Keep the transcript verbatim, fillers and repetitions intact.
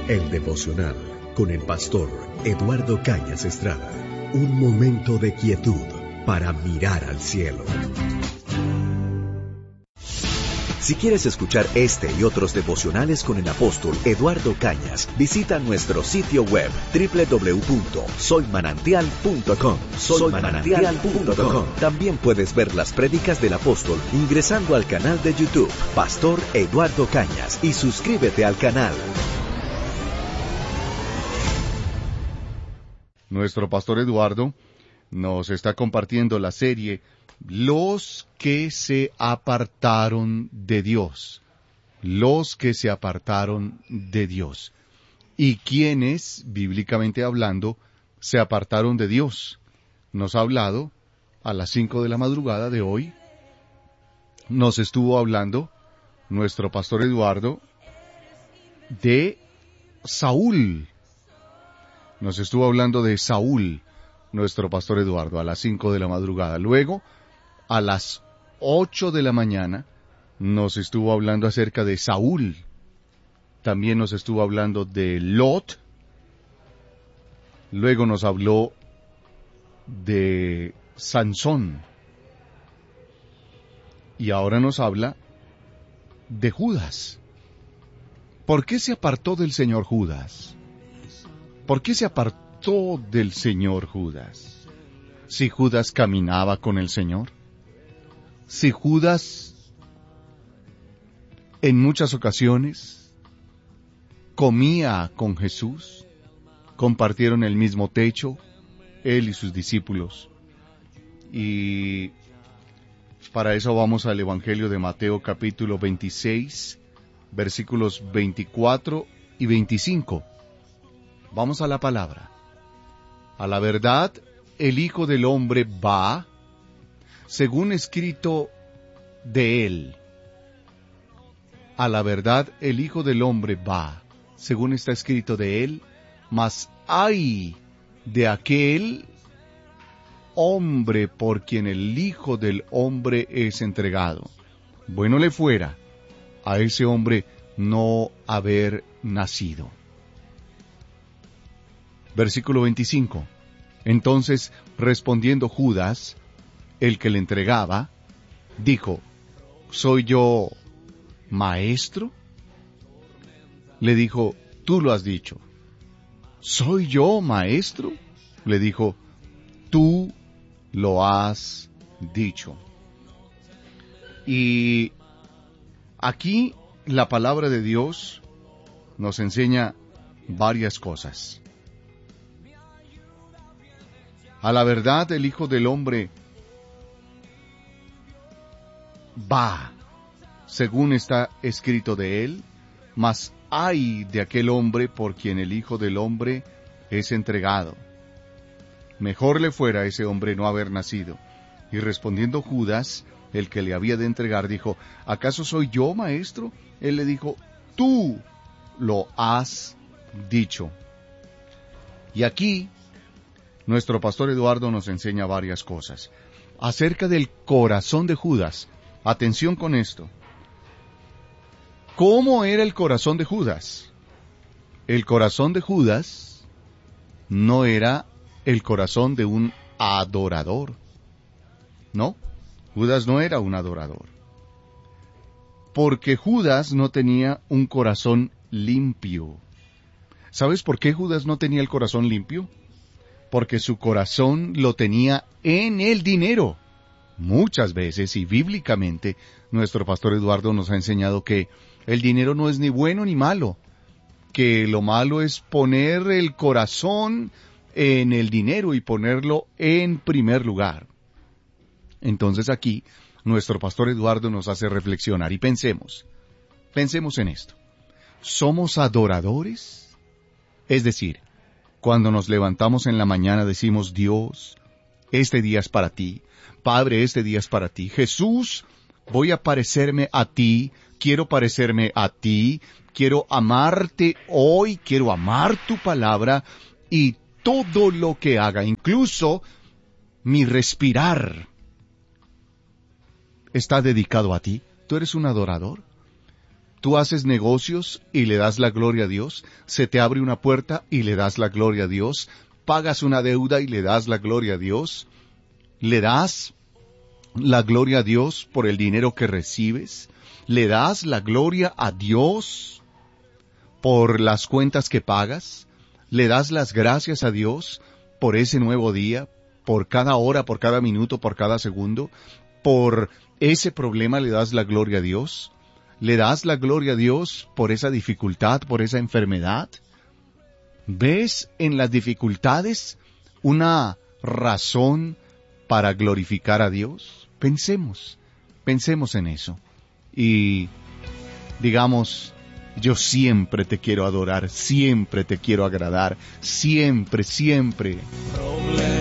El devocional con el pastor Eduardo Cañas Estrada. Un momento de quietud para mirar al cielo. Si quieres escuchar este y otros devocionales con el apóstol Eduardo Cañas, visita nuestro sitio web doble u doble u doble u punto soy manantial punto com. soy manantial punto com. También puedes ver las prédicas del apóstol ingresando al canal de YouTube Pastor Eduardo Cañas y suscríbete al canal. Nuestro pastor Eduardo nos está compartiendo la serie Los que se apartaron de Dios. Los que se apartaron de Dios. ¿Y quiénes, bíblicamente hablando, se apartaron de Dios? Nos ha hablado a las cinco de la madrugada de hoy. Nos estuvo hablando nuestro pastor Eduardo de Saúl. Nos estuvo hablando de Saúl, nuestro pastor Eduardo, a las cinco de la madrugada. Luego, a las ocho de la mañana, nos estuvo hablando acerca de Saúl. También nos estuvo hablando de Lot. Luego nos habló de Sansón. Y ahora nos habla de Judas. ¿Por qué se apartó del Señor Judas? ¿Por qué se apartó del Señor Judas? Si Judas caminaba con el Señor. Si Judas, en muchas ocasiones, comía con Jesús, compartieron el mismo techo, él y sus discípulos. Y para eso vamos al Evangelio de Mateo capítulo veintiséis, versículos veinticuatro y veinticinco. Vamos a la palabra. A la verdad, el Hijo del Hombre va, según escrito de él. A la verdad, el Hijo del Hombre va, según está escrito de él, mas ay de aquel hombre por quien el Hijo del Hombre es entregado. Bueno le fuera a ese hombre no haber nacido. Versículo veinticinco. Entonces, respondiendo Judas, el que le entregaba, dijo, ¿soy yo maestro? Le dijo, tú lo has dicho. ¿Soy yo maestro? Le dijo, tú lo has dicho. Y aquí la palabra de Dios nos enseña varias cosas. A la verdad, el Hijo del Hombre va, según está escrito de él, mas ay de aquel hombre por quien el Hijo del Hombre es entregado. Mejor le fuera a ese hombre no haber nacido. Y respondiendo Judas, el que le había de entregar, dijo, ¿acaso soy yo, maestro? Él le dijo, tú lo has dicho. Y aquí, nuestro pastor Eduardo nos enseña varias cosas. Acerca del corazón de Judas. Atención con esto. ¿Cómo era el corazón de Judas? El corazón de Judas no era el corazón de un adorador. No, Judas no era un adorador. Porque Judas no tenía un corazón limpio. ¿Sabes por qué Judas no tenía el corazón limpio? Porque su corazón lo tenía en el dinero. Muchas veces y bíblicamente, nuestro pastor Eduardo nos ha enseñado que el dinero no es ni bueno ni malo, que lo malo es poner el corazón en el dinero y ponerlo en primer lugar. Entonces aquí, nuestro pastor Eduardo nos hace reflexionar y pensemos, pensemos en esto. ¿Somos adoradores? Es decir, cuando nos levantamos en la mañana decimos, Dios, este día es para ti. Padre, este día es para ti. Jesús, voy a parecerme a ti. Quiero parecerme a ti. Quiero amarte hoy. Quiero amar tu palabra. Y todo lo que haga, incluso mi respirar, está dedicado a ti. ¿Tú eres un adorador? Tú haces negocios y le das la gloria a Dios. Se te abre una puerta y le das la gloria a Dios. Pagas una deuda y le das la gloria a Dios. Le das la gloria a Dios por el dinero que recibes. Le das la gloria a Dios por las cuentas que pagas. Le das las gracias a Dios por ese nuevo día, por cada hora, por cada minuto, por cada segundo. Por ese problema le das la gloria a Dios. ¿Le das la gloria a Dios por esa dificultad, por esa enfermedad? ¿Ves en las dificultades una razón para glorificar a Dios? Pensemos, pensemos en eso. Y digamos, yo siempre te quiero adorar, siempre te quiero agradar, siempre, siempre.